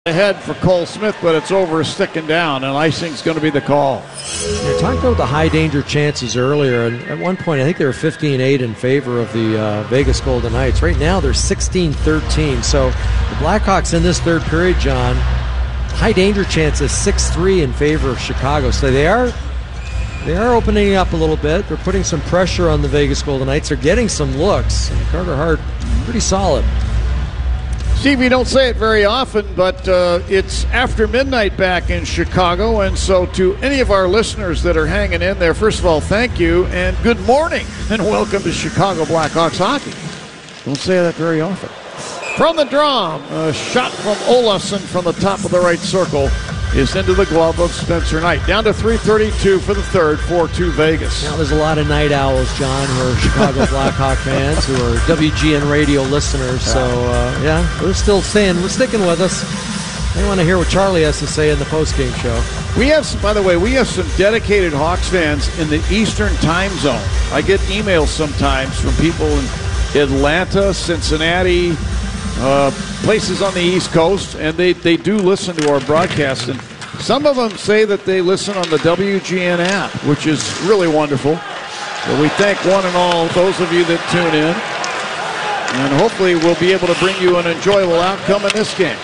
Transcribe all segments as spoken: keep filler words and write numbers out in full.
Ahead for Cole Smith, but it's over, sticking down, and icing's going to be the call. We talked about the high danger chances earlier, and at one point I think they were fifteen eight in favor of the uh, Vegas Golden Knights. Right now they're sixteen thirteen. So the Blackhawks in this third period, John, high danger chances six three in favor of Chicago. So they are they are opening up a little bit. They're putting some pressure on the Vegas Golden Knights. They're getting some looks. And Carter Hart, pretty solid. Steve, you don't say it very often, but uh, it's after midnight back in Chicago, and so to any of our listeners that are hanging in there, first of all, thank you, and good morning, and welcome to Chicago Blackhawks hockey. Don't say that very often. From the drum, a shot from Olofsson from the top of the right circle is into the glove of Spencer Knight. Down to three thirty-two for the third, four two Vegas. Now, there's a lot of night owls, John, who are Chicago Blackhawk fans, who are W G N radio listeners. So, uh, yeah, we're still staying, we're sticking with us. They want to hear what Charlie has to say in the postgame show. We have, some, by the way, we have some dedicated Hawks fans in the Eastern time zone. I get emails sometimes from people in Atlanta, Cincinnati, Uh, places on the East Coast, and they, they do listen to our broadcast. And some of them say that they listen on the W G N app, which is really wonderful. So we thank one and all those of you that tune in. And hopefully we'll be able to bring you an enjoyable outcome in this game.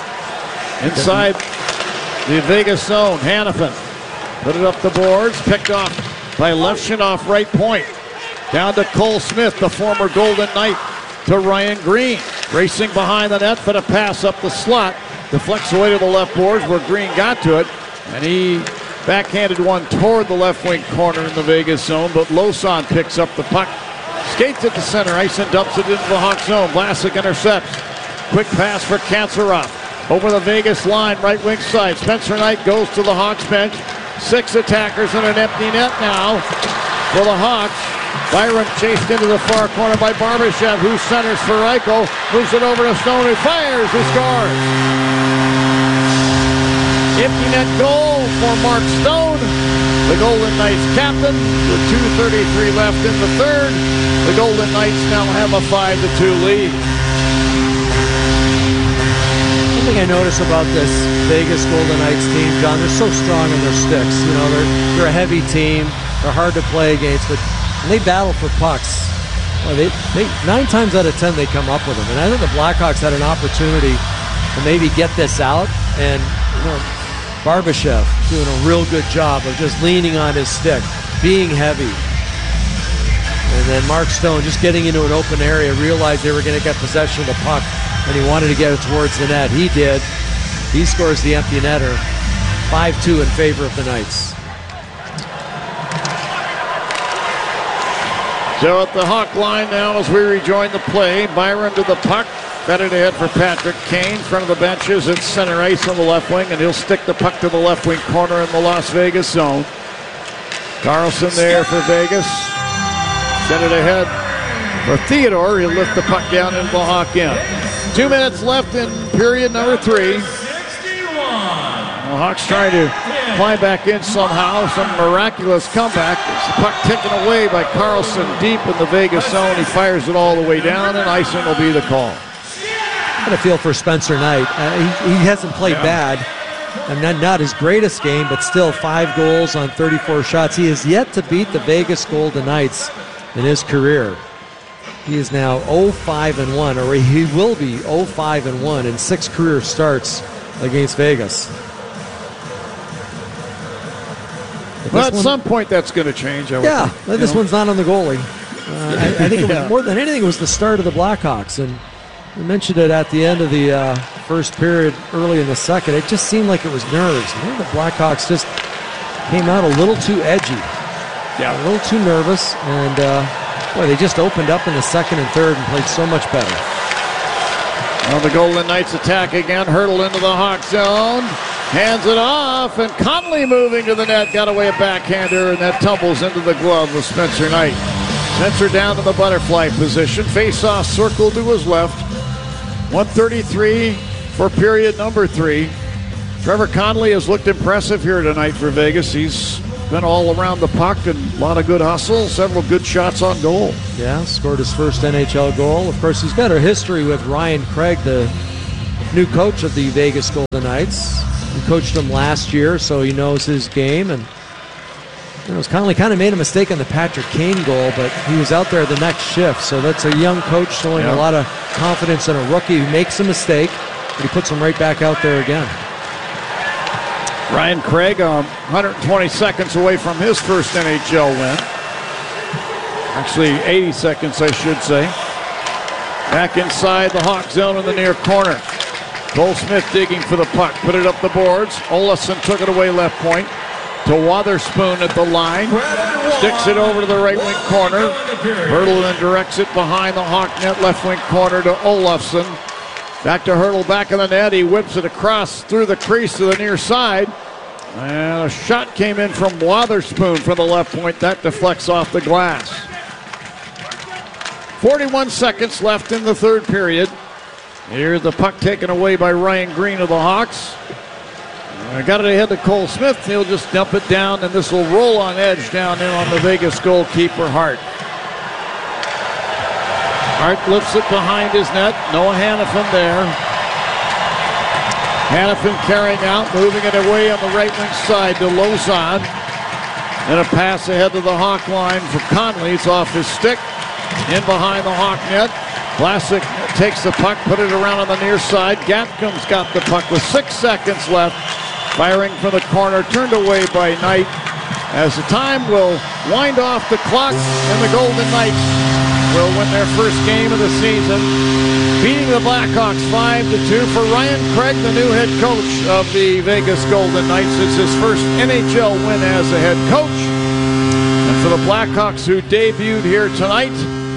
Inside the Vegas zone, Hanifin put it up the boards, picked off by Levshunov, right point. Down to Cole Smith, the former Golden Knight, to Ryan Green. Racing behind the net for the pass up the slot. Deflects away to the left boards where Green got to it. And he backhanded one toward the left wing corner in the Vegas zone. But Losan picks up the puck. Skates at the center ice and dumps it into the Hawk zone. Vlasic intercepts. Quick pass for Kanserov. Over the Vegas line, right wing side. Spencer Knight goes to the Hawks bench. Six attackers in an empty net now for the Hawks. Byron chased into the far corner by Barbashev, who centers for Eichel. Moves it over to Stone, who fires, who scores. Empty net goal for Mark Stone, the Golden Knights captain. With two thirty-three left in the third, the Golden Knights now have a five to two lead. One thing I notice about this Vegas Golden Knights team, John, they're so strong in their sticks. You know, they're, they're a heavy team. They're hard to play against, but when they battle for pucks, well, they, they, nine times out of ten they come up with them. And I think the Blackhawks had an opportunity to maybe get this out. And you know, Barbashev doing a real good job of just leaning on his stick, being heavy. And then Mark Stone just getting into an open area, realized they were going to get possession of the puck, and he wanted to get it towards the net. He did. He scores the empty netter. five two in favor of the Knights. So at the Hawk line now as we rejoin the play, Byron to the puck. Got it ahead for Patrick Kane. Front of the benches at center ice on the left wing, and he'll stick the puck to the left wing corner in the Las Vegas zone. Carlson there for Vegas. Get it ahead for Theodore. He'll lift the puck down into the Hawk end. Two minutes left in period number three. The Hawks trying to climb back in somehow. Some miraculous comeback. It's the puck taken away by Carlson deep in the Vegas zone. He fires it all the way down, and icing will be the call. I got a feel for Spencer Knight. Uh, he, he hasn't played yeah. bad. And not, not his greatest game, but still five goals on thirty-four shots. He has yet to beat the Vegas Golden Knights in his career. He is now oh five and one, or he will be oh five and one in six career starts against Vegas. Well, at one, some point that's going to change. I would yeah, think, this know? one's not on the goalie. Uh, I, I think it was, yeah. more than anything, it was the start of the Blackhawks. And we mentioned it at the end of the uh, first period, early in the second. It just seemed like it was nerves. I think the Blackhawks just came out a little too edgy. Yeah. A little too nervous. And, uh, boy, they just opened up in the second and third and played so much better. Well, the Golden Knights attack again. Hurdle into the Hawk zone. Hands it off, and Connolly moving to the net. Got away a backhander, and that tumbles into the glove of Spencer Knight. Spencer down to the butterfly position. Face-off circle to his left. one thirty-three for period number three. Trevor Connolly has looked impressive here tonight for Vegas. He's been all around the puck and a lot of good hustle, several good shots on goal. Yeah, scored his first N H L goal. Of course, he's got a history with Ryan Craig, the new coach of the Vegas Golden Knights. He coached them last year, so he knows his game. And you know, Conley kind of made a mistake on the Patrick Kane goal, but he was out there the next shift. So that's a young coach showing yeah. a lot of confidence in a rookie who makes a mistake, but he puts him right back out there again. Ryan Craig, um, one hundred twenty seconds away from his first N H L win. Actually, eighty seconds, I should say. Back inside the Hawk zone in the near corner. Cole Smith digging for the puck. Put it up the boards. Olofsson took it away left point to Wotherspoon at the line. Sticks it over to the right wing corner. Hurdle then directs it behind the Hawk net left wing corner to Olofsson. Back to Hurdle, back in the net. He whips it across through the crease to the near side. And a shot came in from Wotherspoon from the left point. That deflects off the glass. forty-one seconds left in the third period. Here's the puck taken away by Ryan Green of the Hawks. I got it ahead to Cole Smith. He'll just dump it down, and this will roll on edge down in on the Vegas goalkeeper, Hart. Hart lifts it behind his net. Noah Hannafin there. Hannafin carrying out, moving it away on the right wing side to Lauzon. And a pass ahead to the Hawk line for Conley. It's off his stick. In behind the Hawk net. Vlasic takes the puck, put it around on the near side. Gatcom's got the puck with six seconds left. Firing from the corner, turned away by Knight. As the time will wind off the clock, and the Golden Knights will win their first game of the season, beating the Blackhawks five to two. For Ryan Craig, the new head coach of the Vegas Golden Knights, it's his first N H L win as a head coach. And for the Blackhawks, who debuted here tonight,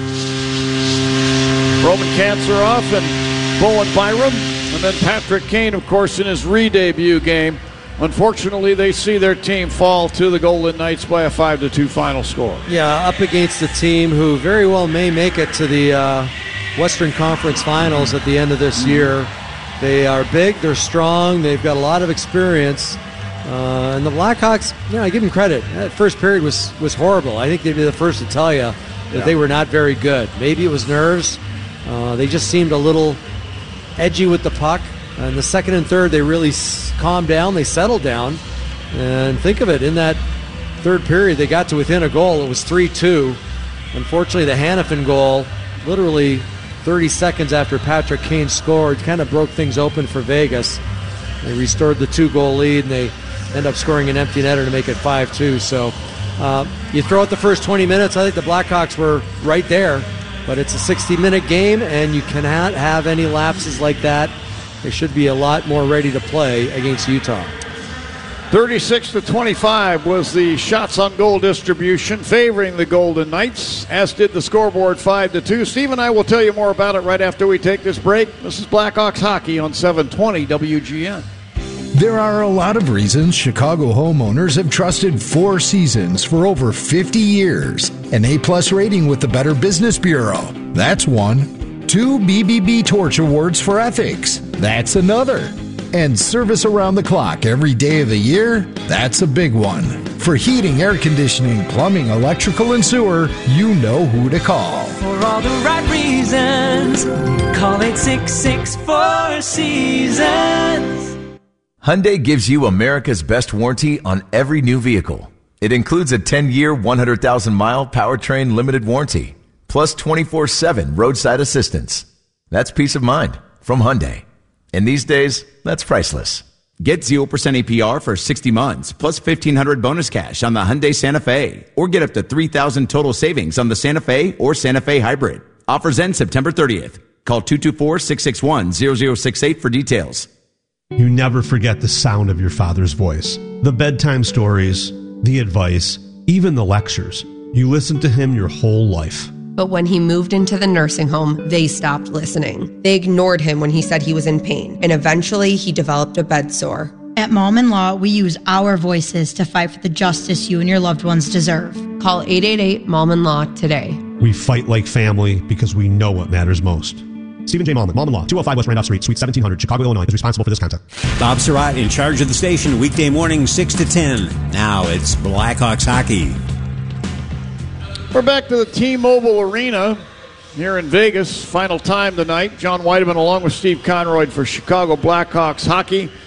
Roman Kanserov and Bowen Byram, and then Patrick Kane, of course, in his re-debut game. Unfortunately, they see their team fall to the Golden Knights by a five to two final score. Yeah, up against a team who very well may make it to the uh, Western Conference Finals at the end of this year. They are big, they're strong, they've got a lot of experience. Uh, and the Blackhawks, you know, I give them credit. That first period was, was horrible. I think they'd be the first to tell you that yeah. they were not very good. Maybe it was nerves. Uh, they just seemed a little edgy with the puck. And the second and third, they really s- calmed down. They settled down. And think of it, in that third period, they got to within a goal. It was three two. Unfortunately, the Hannafin goal, literally thirty seconds after Patrick Kane scored, kind of broke things open for Vegas. They restored the two-goal lead, and they end up scoring an empty netter to make it five two. So uh, you throw out the first twenty minutes, I think the Blackhawks were right there. But it's a sixty-minute game, and you cannot have any lapses like that. They should be a lot more ready to play against Utah. thirty-six to twenty-five was the shots on goal distribution favoring the Golden Knights, as did the scoreboard five to two. Steve and I will tell you more about it right after we take this break. This is Blackhawks Hockey on seven twenty W G N. There are a lot of reasons Chicago homeowners have trusted Four Seasons for over fifty years. An A-plus rating with the Better Business Bureau. That's one. Two B B B Torch Awards for ethics. That's another. And service around the clock every day of the year. That's a big one. For heating, air conditioning, plumbing, electrical, and sewer, you know who to call. For all the right reasons, call eight six six, four seasons. Hyundai gives you America's best warranty on every new vehicle. It includes a ten-year, one hundred thousand mile powertrain limited warranty, plus twenty-four seven roadside assistance. That's peace of mind from Hyundai. And these days, that's priceless. Get zero percent A P R for sixty months, plus fifteen hundred dollars bonus cash on the Hyundai Santa Fe. Or get up to three thousand dollars total savings on the Santa Fe or Santa Fe Hybrid. Offers end September thirtieth. Call two two four, six six one, zero zero six eight for details. You never forget the sound of your father's voice. The bedtime stories, the advice, even the lectures. You listened to him your whole life. But when he moved into the nursing home, they stopped listening. They ignored him when he said he was in pain, and eventually he developed a bed sore. At Mom and Law, we use our voices to fight for the justice you and your loved ones deserve. Call eight eight eight, Mom and Law today. We fight like family because we know what matters most. Stephen J. Mallman, Mom and Law, two oh five West Randolph Street, Suite seventeen hundred, Chicago, Illinois, is responsible for this content. Bob Surratt in charge of the station, weekday morning, six to ten. Now it's Blackhawks hockey. We're back to the T-Mobile Arena. here in Vegas. Final time tonight. John Weideman along with Steve Conroy for Chicago Blackhawks hockey.